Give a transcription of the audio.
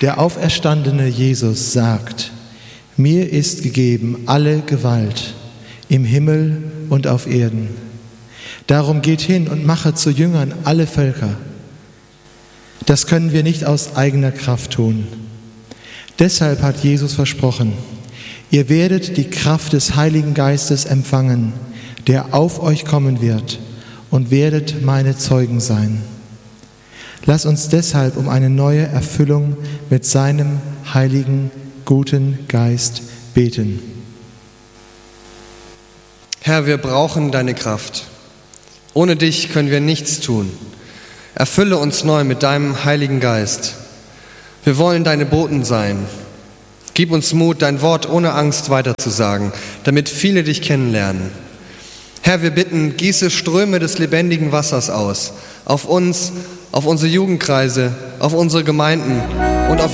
Der auferstandene Jesus sagt: Mir ist gegeben alle Gewalt im Himmel und auf Erden. Darum geht hin und mache zu Jüngern alle Völker. Das können wir nicht aus eigener Kraft tun. Deshalb hat Jesus versprochen: Ihr werdet die Kraft des Heiligen Geistes empfangen, der auf euch kommen wird, und werdet meine Zeugen sein. Lass uns deshalb um eine neue Erfüllung mit seinem heiligen, guten Geist beten. Herr, wir brauchen deine Kraft. Ohne dich können wir nichts tun. Erfülle uns neu mit deinem Heiligen Geist. Wir wollen deine Boten sein. Gib uns Mut, dein Wort ohne Angst weiterzusagen, damit viele dich kennenlernen. Herr, wir bitten, gieße Ströme des lebendigen Wassers aus, auf uns, auf unsere Jugendkreise, auf unsere Gemeinden und auf